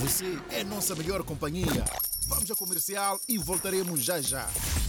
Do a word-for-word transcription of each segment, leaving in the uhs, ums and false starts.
Você é nossa melhor companhia. Vamos ao comercial e voltaremos já já.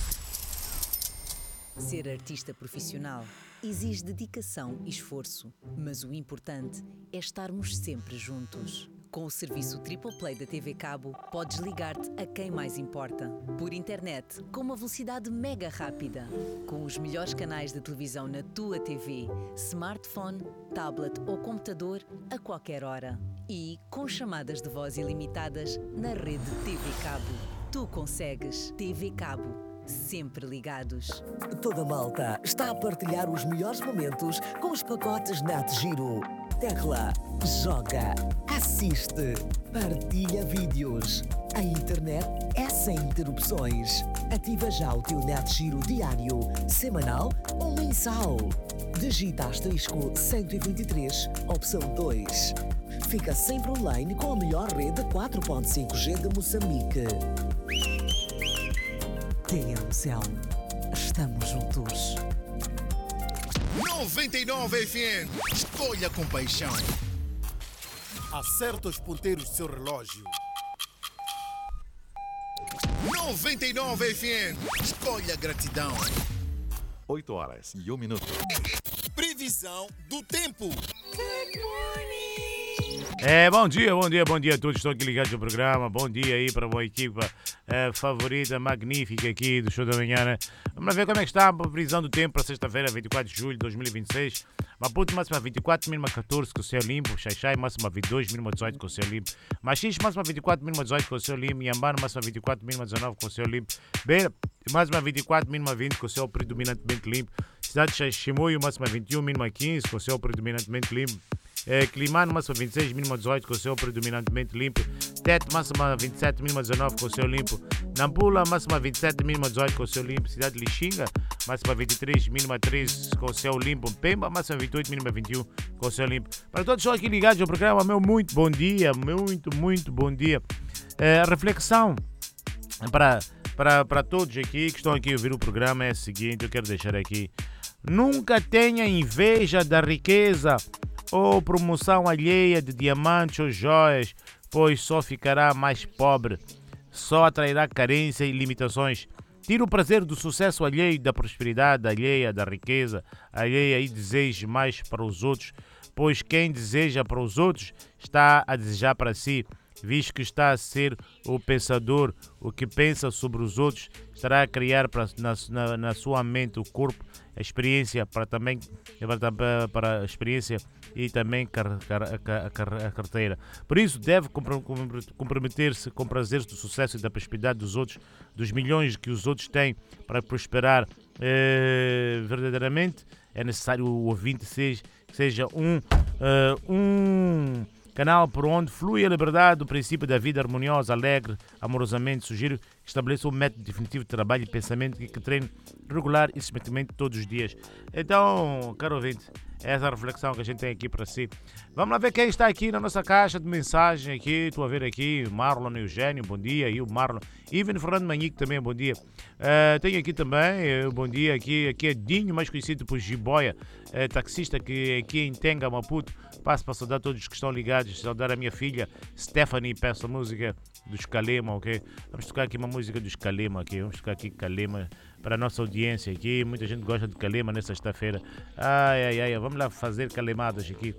Ser artista profissional exige dedicação e esforço, mas o importante é estarmos sempre juntos. Com o serviço Triple Play da T V Cabo, podes ligar-te a quem mais importa. Por internet, com uma velocidade mega rápida. Com os melhores canais de televisão na tua T V, smartphone, tablet ou computador a qualquer hora. E com chamadas de voz ilimitadas na rede T V Cabo. Tu consegues. T V Cabo. Sempre ligados. Toda a malta está a partilhar os melhores momentos com os pacotes Nat Giro. Tecla, joga, assiste, partilha vídeos. A internet é sem interrupções. Ativa já o teu Nat Giro diário, semanal ou mensal. Digita asterisco cento e vinte e três, opção dois. Fica sempre online com a melhor rede quatro ponto cinco G de Moçambique. T M C L. Estamos juntos. noventa e nove F M. Escolha com paixão. Acerta os ponteiros do seu relógio. noventa e nove F M. Escolha gratidão. oito horas e um minuto. Previsão do tempo. Good morning. É, bom dia, bom dia, bom dia a todos que estão aqui ligados no programa. Bom dia aí para a minha equipa é, favorita, magnífica aqui do Show da Manhã, né? Vamos ver como é que está a previsão do tempo para sexta-feira, vinte e quatro de julho de dois mil e vinte e seis. Maputo, máxima vinte e quatro, mínima catorze, com o céu limpo. Xaixai, máxima vinte e dois, mínima dezoito, com o céu limpo. Machis, máxima vinte e quatro, mínima dezoito, com o céu limpo. Iambano, máxima vinte e quatro, mínima dezenove, com o céu limpo. Beira, máxima vinte e quatro, mínima vinte, com o céu predominantemente limpo. Cidade de Chimoio, máxima vinte e um, mínima quinze, com o céu predominantemente limpo. É, Climano, máxima vinte e seis, mínima dezoito, com o céu predominantemente limpo. Tete, máxima vinte e sete, mínima dezenove, com o céu limpo. Nampula, máxima vinte e sete, mínima dezoito, com o céu limpo. Cidade de Lixinga, máxima vinte e três, mínima treze, com o céu limpo. Pemba, máxima vinte e oito, mínima vinte e um, com o céu limpo. Para todos que estão aqui ligados ao programa, meu muito bom dia, muito, muito bom dia. É, a reflexão para, para, para todos aqui que estão aqui a ouvir o programa é a seguinte, eu quero deixar aqui. Nunca tenha inveja da riqueza ou promoção alheia de diamantes ou joias, pois só ficará mais pobre, só atrairá carência e limitações. Tire o prazer do sucesso alheio, da prosperidade alheia, da riqueza alheia e deseje mais para os outros, pois quem deseja para os outros está a desejar para si, visto que está a ser o pensador, o que pensa sobre os outros, estará a criar para, na, na, na sua mente o corpo, a experiência para também para, para a experiência e também a carteira. Por isso deve comprometer-se com prazeres do sucesso e da prosperidade dos outros, dos milhões que os outros têm para prosperar. É, verdadeiramente é necessário o ouvinte seja, seja um, uh, um canal por onde flui a liberdade, o princípio da vida harmoniosa, alegre, amorosamente. Sugiro que estabeleça um método definitivo de trabalho e pensamento que treine regular e sistematicamente todos os dias. Então, caro ouvinte, essa é a reflexão que a gente tem aqui para si. Vamos lá ver quem está aqui na nossa caixa de mensagem aqui. Estou a ver aqui Marlon Eugênio, bom dia. E o Marlon. Ivan Fernando Manique também, bom dia. Uh, tenho aqui também, uh, bom dia, aqui, aqui é Dinho, mais conhecido por Jiboia, uh, taxista que aqui em Tenga, Maputo. Passo para saudar todos que estão ligados, saudar a minha filha Stephanie, peço a música dos Kalema, ok? Vamos tocar aqui uma música dos Kalema aqui, vamos tocar aqui Kalema para a nossa audiência aqui. Muita gente gosta de Kalema nesta sexta-feira. Ai, ai, ai, vamos lá fazer calemadas aqui.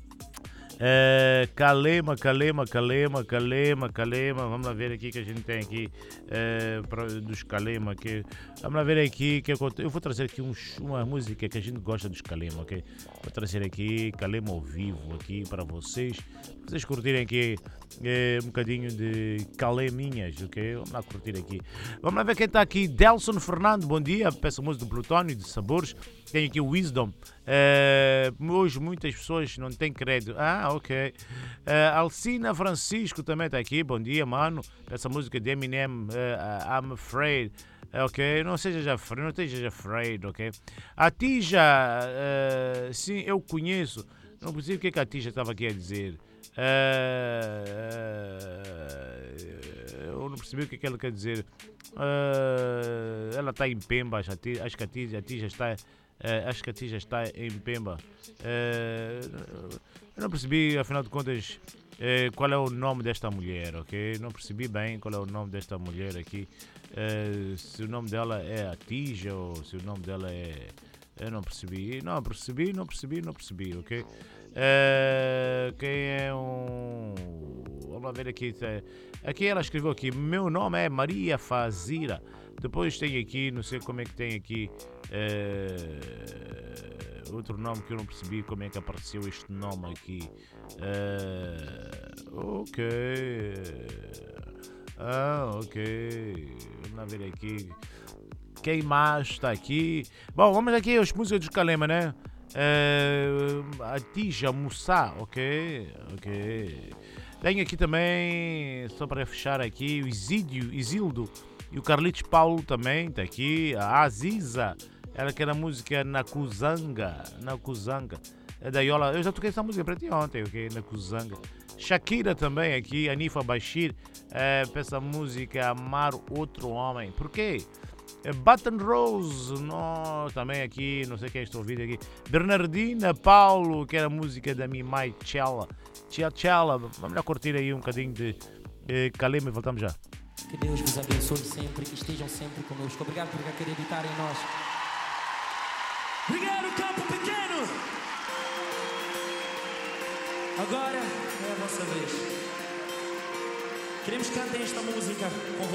É, Kalema, Kalema, Kalema, Kalema, Kalema. Vamos lá ver aqui que a gente tem aqui é, pra, dos Kalema aqui. Vamos lá ver aqui que eu, eu vou trazer aqui um, uma música que a gente gosta dos Kalema, ok? Vou trazer aqui Kalema ao vivo aqui para vocês, para vocês curtirem aqui é, um bocadinho de Kaleminhas, ok? Vamos lá curtir aqui. Vamos lá ver quem está aqui. Delson Fernando, bom dia. Peço música do Plutónio de Sabores. Tenho aqui o Wisdom. É, hoje muitas pessoas não têm crédito. Ah, ok. É, Alcina Francisco também está aqui. Bom dia, mano. Essa música de Eminem, é, I'm Afraid. Ok, não seja afraid, não esteja afraid, ok? A Tija, é, sim, eu conheço. Não percebo o que, é que a Tija estava aqui a dizer. É, é, eu não percebi o que, é que ela quer dizer. É, ela está em Pemba, acho que a Tija, a Tija está... Uh, acho que a Tija está em Pemba. Uh, eu não percebi, afinal de contas, eh, qual é o nome desta mulher, ok? Não percebi bem qual é o nome desta mulher aqui. Eh, se o nome dela é Atija ou se o nome dela é... Eu não percebi, não percebi, não percebi, não percebi, ok? Uh, quem é um... Vamos ver aqui. Aqui ela escreveu aqui, meu nome é Maria Fazira. Depois tem aqui, não sei como é que tem aqui, uh, outro nome que eu não percebi como é que apareceu este nome aqui. Uh, ok. Ah, ok. Vamos ver aqui. Quem mais está aqui? Bom, vamos aqui aos músicos dos Calema, né? Uh, Atija Moussa, ok, ok. Tenho aqui também, só para fechar aqui, o Isídio, Isildo e o Carlitos Paulo também, está aqui. A Aziza, ela quer a música Nakuzanga, Nakuzanga. É da Iola, eu já toquei essa música para ti ontem, ok, Nakuzanga. Shakira também aqui, Anifa Bashir, uh, para essa música Amar Outro Homem. Por quê? Button Rose, no, também aqui, não sei quem estou ouvindo aqui. Bernardina Paulo, que era a música da minha mãe, Chela. Chela, vamos lá curtir aí um bocadinho de eh, Calema e voltamos já. Que Deus vos abençoe sempre, que estejam sempre conosco. Obrigado por acreditar em nós. Obrigado, Campo Pequeno! Agora é a vossa vez. Queremos que cantem esta música com